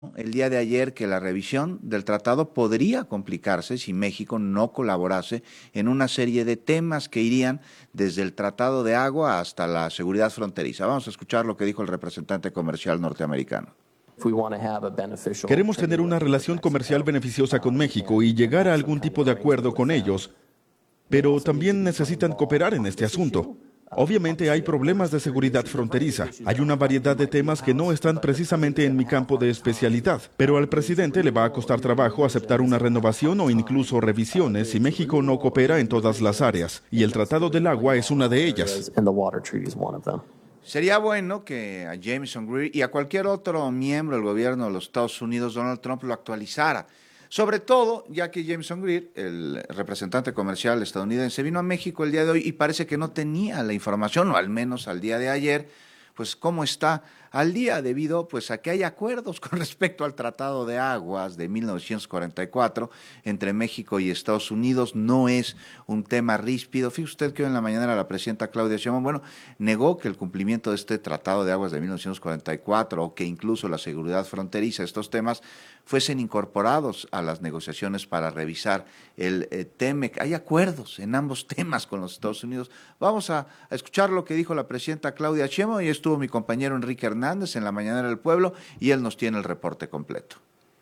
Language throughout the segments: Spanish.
el día de ayer que la revisión del tratado podría complicarse si México no colaborase en una serie de temas que irían desde el tratado de agua hasta la seguridad fronteriza. Vamos a escuchar lo que dijo el representante comercial norteamericano. Queremos tener una relación comercial beneficiosa con México y llegar a algún tipo de acuerdo con ellos, pero también necesitan cooperar en este asunto. Obviamente hay problemas de seguridad fronteriza. Hay una variedad de temas que no están precisamente en mi campo de especialidad, pero al presidente le va a costar trabajo aceptar una renovación o incluso revisiones si México no coopera en todas las áreas, y el Tratado del Agua es una de ellas. Sería bueno que a Jameson Greer y a cualquier otro miembro del gobierno de los Estados Unidos, Donald Trump, lo actualizara. Sobre todo, ya que Jameson Greer, el representante comercial estadounidense, vino a México el día de hoy y parece que no tenía la información, o al menos al día de ayer, pues cómo está al día debido pues a que hay acuerdos con respecto al Tratado de Aguas de 1944 entre México y Estados Unidos. No es un tema ríspido. Fíjese usted que hoy en la mañana la presidenta Claudia Sheinbaum, negó que el cumplimiento de este Tratado de Aguas de 1944 o que incluso la seguridad fronteriza, estos temas, fuesen incorporados a las negociaciones para revisar el TEMEC. Hay acuerdos en ambos temas con los Estados Unidos. Vamos a escuchar lo que dijo la presidenta Claudia Sheinbaum y estuvo mi compañero Enrique Hernández en la Mañanera del Pueblo y él nos tiene el reporte completo.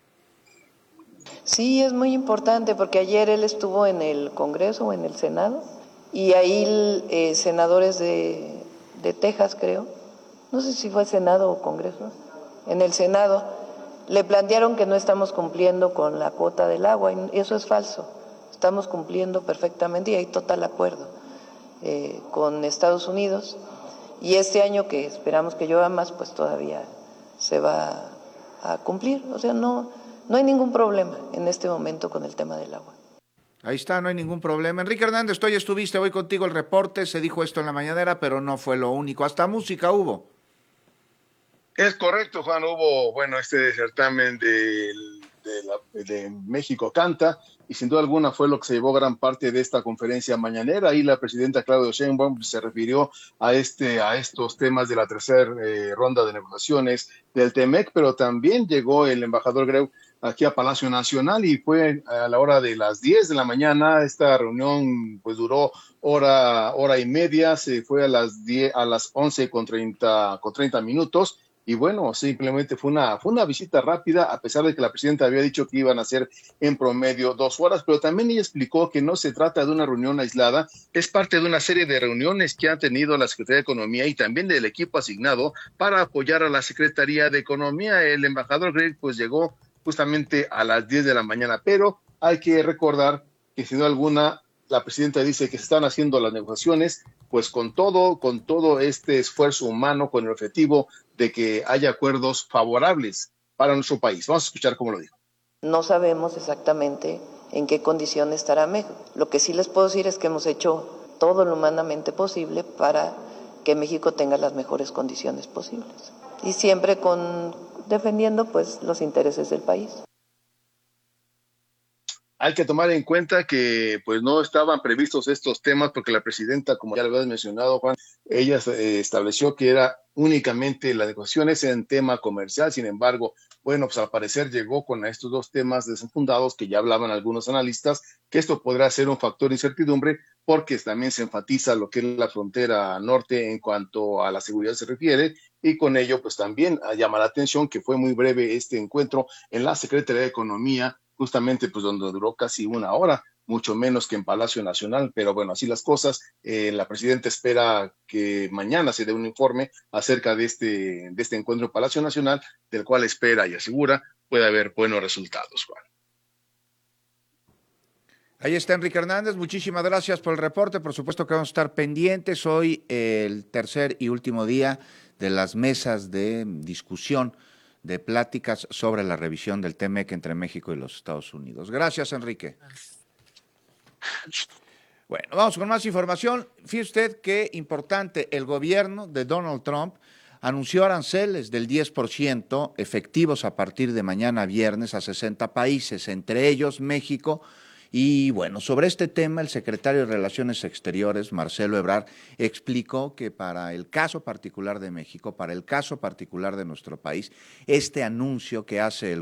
Sí, es muy importante porque ayer él estuvo en el Congreso o en el Senado y ahí senadores de Texas, creo, no sé si fue Senado o Congreso, en el Senado le plantearon que no estamos cumpliendo con la cuota del agua, y eso es falso. Estamos cumpliendo perfectamente y hay total acuerdo con Estados Unidos. Y este año que esperamos que llueva más, pues todavía se va a cumplir. O sea, no hay ningún problema en este momento con el tema del agua. Ahí está, no hay ningún problema. Enrique Hernández, tú ya estuviste hoy contigo el reporte, se dijo esto en la mañanera, pero no fue lo único. Hasta música hubo. Es correcto, Juan, hubo, este certamen de México Canta, y sin duda alguna fue lo que se llevó gran parte de esta conferencia mañanera, y la presidenta Claudia Sheinbaum se refirió a estos temas de la tercera ronda de negociaciones del TEMEC, pero también llegó el embajador Greu aquí a Palacio Nacional y fue a la hora de las 10 de la mañana. Esta reunión pues duró hora y media, se fue a las 11 con 30 minutos. Y bueno, simplemente fue una visita rápida, a pesar de que la presidenta había dicho que iban a ser en promedio 2 horas, pero también ella explicó que no se trata de una reunión aislada, es parte de una serie de reuniones que ha tenido la Secretaría de Economía y también del equipo asignado para apoyar a la Secretaría de Economía. El embajador Greg pues llegó justamente a las 10 de la mañana, pero hay que recordar que sin duda alguna la presidenta dice que se están haciendo las negociaciones pues con todo este esfuerzo humano, con el objetivo de que haya acuerdos favorables para nuestro país. Vamos a escuchar cómo lo dijo. No sabemos exactamente en qué condición estará México. Lo que sí les puedo decir es que hemos hecho todo lo humanamente posible para que México tenga las mejores condiciones posibles. Y siempre defendiendo pues los intereses del país. Hay que tomar en cuenta que pues no estaban previstos estos temas porque la presidenta, como ya lo habías mencionado, Juan, ella estableció que era únicamente las negociaciones en tema comercial. Sin embargo, bueno, pues al parecer llegó con estos dos temas desenfundados que ya hablaban algunos analistas, que esto podrá ser un factor de incertidumbre porque también se enfatiza lo que es la frontera norte en cuanto a la seguridad se refiere, y con ello pues también llama la atención que fue muy breve este encuentro en la Secretaría de Economía, justamente pues donde duró casi una hora, mucho menos que en Palacio Nacional, pero bueno, así las cosas. La presidenta espera que mañana se dé un informe acerca de este encuentro en Palacio Nacional, del cual espera y asegura puede haber buenos resultados, Juan. Ahí está Enrique Hernández, muchísimas gracias por el reporte, por supuesto que vamos a estar pendientes hoy, el tercer y último día de las mesas de discusión de pláticas sobre la revisión del TEMEC entre México y los Estados Unidos. Gracias, Enrique. Bueno, vamos con más información. Fíjese usted qué importante, el gobierno de Donald Trump anunció aranceles del 10% efectivos a partir de mañana viernes a 60 países, entre ellos México Y bueno, sobre este tema, el secretario de Relaciones Exteriores, Marcelo Ebrard, explicó que para el caso particular de México, para el caso particular de nuestro país, este anuncio que hace el